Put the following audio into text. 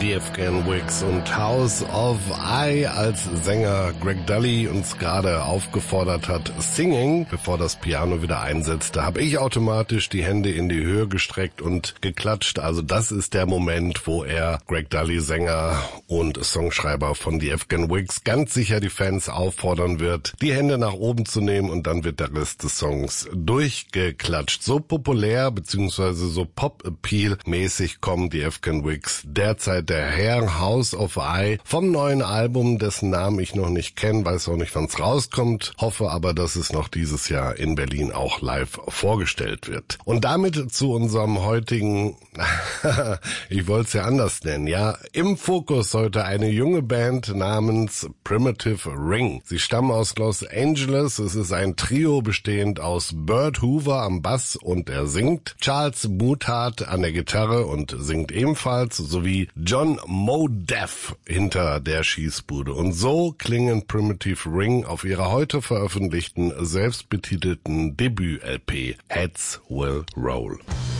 Die Afghan Wigs und House of I, als Sänger Greg Dulli uns gerade aufgefordert hat, Singing, bevor das Piano wieder einsetzte, habe ich automatisch die Hände in die Höhe gestreckt und geklatscht. Also das ist der Moment, wo er, Greg Dulli, Sänger und Songschreiber von die Afghan Wigs, ganz sicher die Fans auffordern wird, die Hände nach oben zu nehmen, und dann wird der Rest des Songs durchgeklatscht. So populär bzw. so Pop-Appeal-mäßig kommen die Afghan Wigs derzeit daher. House of I vom neuen Album, dessen Namen ich noch nicht kenne, weiß auch nicht, wann es rauskommt, hoffe aber, dass es noch dieses Jahr in Berlin auch live vorgestellt wird. Und damit zu unserem heutigen, ich wollte es ja anders nennen, ja, im Fokus heute eine junge Band namens Primitive Ring. Sie stammen aus Los Angeles, es ist ein Trio bestehend aus Bert Hoover am Bass und er singt, Charles Muthardt an der Gitarre und singt ebenfalls, sowie John Modeff hinter der Schießbude. Und so klingen Primitive Ring auf ihrer heute veröffentlichten, selbstbetitelten Debüt-LP Heads Will Roll.